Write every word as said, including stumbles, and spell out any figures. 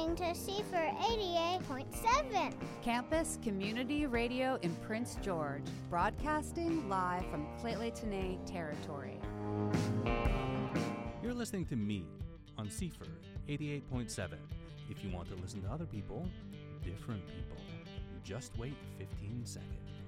listening to Seafer eighty-eight point seven. Campus Community Radio in Prince George, broadcasting live from Lheidli territory. You're listening to me on Seafer eighty-eight point seven. If you want to listen to other people, different people, just wait fifteen seconds.